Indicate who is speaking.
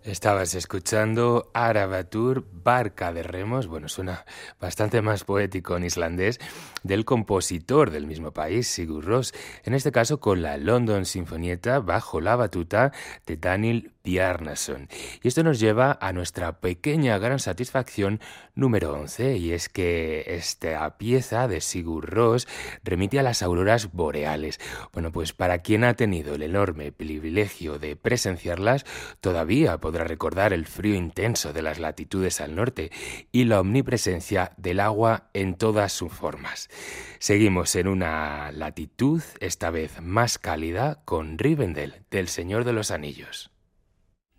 Speaker 1: Estabas escuchando Aravatur, Barca de Remos, bueno, suena bastante más poético en islandés, del compositor del mismo país, Sigur Rós, en este caso con la London Sinfonietta bajo la batuta de Daniel Bjarnason. Y esto nos lleva a nuestra pequeña gran satisfacción número 11, y es que esta pieza de Sigur Rós remite a las auroras boreales. Bueno, pues para quien ha tenido el enorme privilegio de presenciarlas, todavía podrá recordar el frío intenso de las latitudes al norte y la omnipresencia del agua en todas sus formas. Seguimos en una latitud, esta vez más cálida, con Rivendell, del Señor de los Anillos.